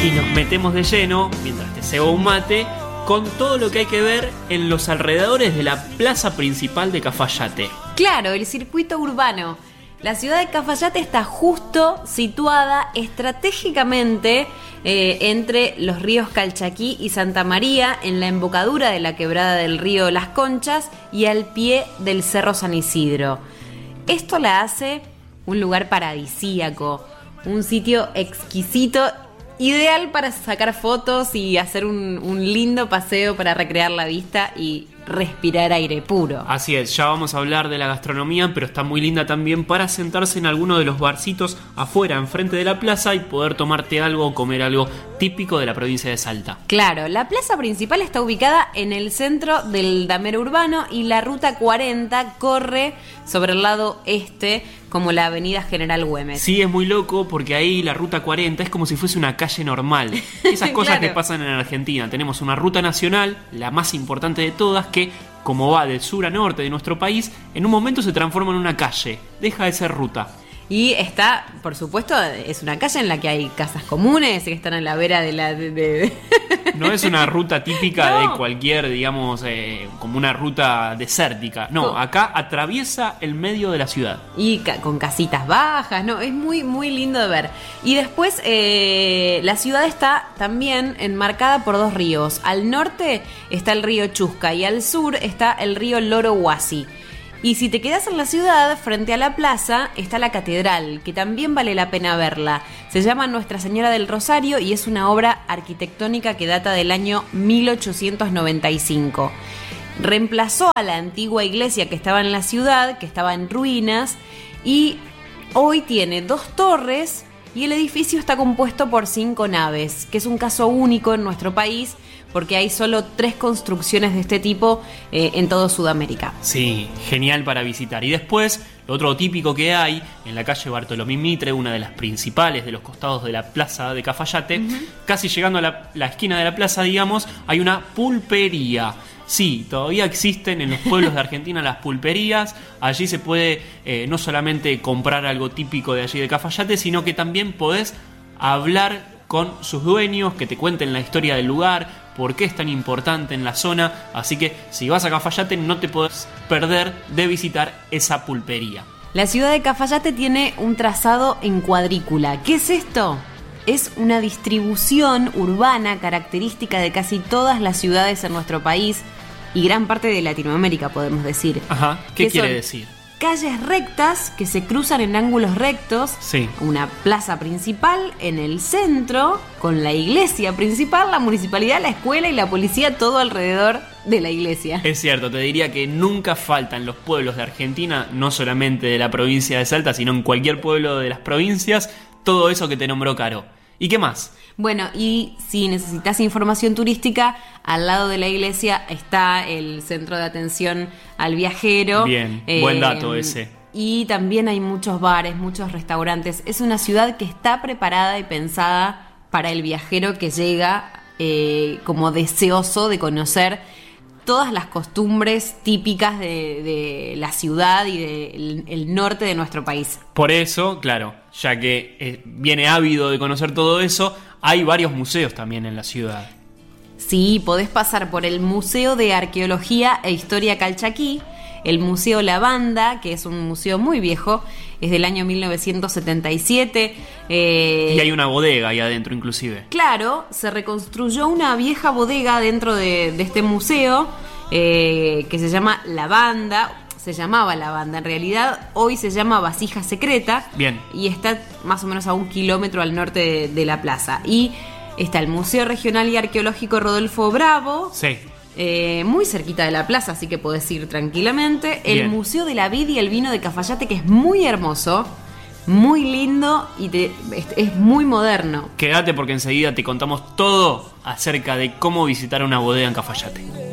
Y nos metemos de lleno, mientras te cebo un mate, con todo lo que hay que ver en los alrededores de la plaza principal de Cafayate. Claro, el circuito urbano. La ciudad de Cafayate está justo situada estratégicamente entre los ríos Calchaquí y Santa María, en la embocadura de la quebrada del río Las Conchas y al pie del Cerro San Isidro. Esto la hace un lugar paradisíaco, un sitio exquisito, ideal para sacar fotos y hacer un lindo paseo para recrear la vista y respirar aire puro. Así es, ya vamos a hablar de la gastronomía, pero está muy linda también para sentarse en alguno de los barcitos afuera, enfrente de la plaza, y poder tomarte algo o comer algo típico de la provincia de Salta. Claro, la plaza principal está ubicada en el centro del damero urbano y la ruta 40 corre sobre el lado este, como la avenida General Güemes. Sí, es muy loco porque ahí la ruta 40 es como si fuese una calle normal. Esas cosas Claro. que pasan en Argentina. Tenemos una ruta nacional, la más importante de todas, que como va del sur a norte de nuestro país, en un momento se transforma en una calle. Deja de ser ruta. Y está, por supuesto, es una calle en la que hay casas comunes que están a la vera de la... No es una ruta típica No. de cualquier, digamos, como una ruta desértica. No, acá atraviesa el medio de la ciudad. Y con casitas bajas, ¿no? Es muy, muy lindo de ver. Y después la ciudad está también enmarcada por dos ríos. Al norte está el río Chusca y al sur está el río Loro Huasi. Y si te quedas en la ciudad, frente a la plaza, está la catedral, que también vale la pena verla. Se llama Nuestra Señora del Rosario y es una obra arquitectónica que data del año 1895. Reemplazó a la antigua iglesia que estaba en la ciudad, que estaba en ruinas, y hoy tiene 2 torres y el edificio está compuesto por 5 naves, que es un caso único en nuestro país porque hay solo 3 construcciones de este tipo en todo Sudamérica. Sí, genial para visitar. Y después, lo otro típico que hay en la calle Bartolomé Mitre, una de las principales de los costados de la plaza de Cafayate, casi llegando a la esquina de la plaza, digamos, hay una pulpería. Sí, todavía existen en los pueblos de Argentina las pulperías. Allí se puede no solamente comprar algo típico de allí de Cafayate, sino que también podés hablar con sus dueños, que te cuenten la historia del lugar, por qué es tan importante en la zona. Así que si vas a Cafayate no te podés perder de visitar esa pulpería. La ciudad de Cafayate tiene un trazado en cuadrícula. ¿Qué es esto? Es una distribución urbana característica de casi todas las ciudades en nuestro país y gran parte de Latinoamérica, podemos decir. Ajá, ¿qué quiere son decir? Calles rectas que se cruzan en ángulos rectos, Sí. una plaza principal en el centro, con la iglesia principal, la municipalidad, la escuela y la policía, todo alrededor de la iglesia. Es cierto, te diría que nunca faltan los pueblos de Argentina, no solamente de la provincia de Salta, sino en cualquier pueblo de las provincias, todo eso que te nombró Caro. ¿Y qué más? Bueno, y si necesitas información turística, al lado de la iglesia está el centro de atención al viajero. Bien, buen dato ese. Y también hay muchos bares, muchos restaurantes. Es una ciudad que está preparada y pensada para el viajero que llega como deseoso de conocer todas las costumbres típicas de la ciudad y del norte de nuestro país. Por eso, claro, ya que viene ávido de conocer todo eso, hay varios museos también en la ciudad. Sí, podés pasar por el Museo de Arqueología e Historia Calchaquí, el Museo La Banda, que es un museo muy viejo, es del año 1977. Y hay una bodega ahí adentro inclusive. Claro, se reconstruyó una vieja bodega dentro de este museo que se llama La Banda. Se llamaba La Banda, en realidad hoy se llama Vasija Secreta. Bien. Y está más o menos a 1 kilómetro al norte de la plaza. Y está el Museo Regional y Arqueológico Rodolfo Bravo. Sí. Muy cerquita de la plaza, así que podés ir tranquilamente. El Bien. Museo de la Vid y el Vino de Cafayate, que es muy hermoso, muy lindo y es muy moderno. Quédate porque enseguida te contamos todo acerca de cómo visitar una bodega en Cafayate.